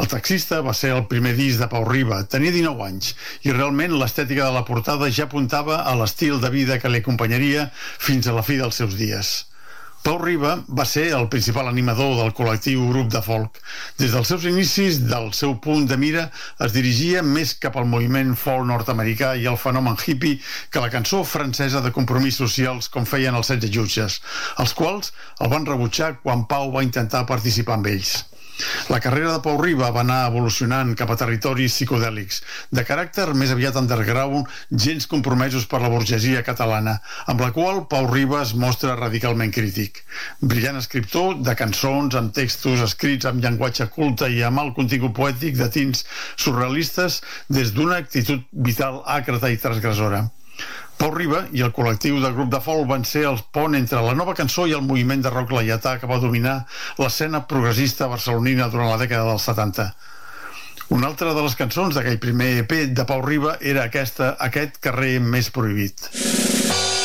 El taxista va ser el primer disc de Pau Riba, tenia 19 anys, i realment l'estètica de la portada ja apuntava a l'estil de vida que li acompanyaria fins a la fi dels seus dies. Pau Riba va ser el principal animador del col·lectiu grup de folk. Des dels seus inicis, del seu punt de mira, es dirigia més cap al moviment folk nord-americà i el fenomen hippie que la cançó francesa de compromisos socials com feien els 16 jutges, els quals el van rebutjar quan Pau va intentar participar amb ells. La carrera de Pau Riba va anar evolucionant cap a territoris psicodèlics, de caràcter més aviat underground, gens compromesos per la burgesia catalana, amb la qual Pau Riba es mostra radicalment crític. Brillant escriptor de cançons amb textos escrits amb llenguatge culte i amb alt contingut poètic de tints surrealistes des d'una actitud vital àcrata i transgressora. Pau Riba i el col·lectiu del grup de folk van ser el pont entre la nova cançó i el moviment de rock laietà que va dominar l'escena progressista barcelonina durant la dècada dels 70. Una altra de les cançons d'aquell primer EP de Pau Riba era aquest carrer més prohibit.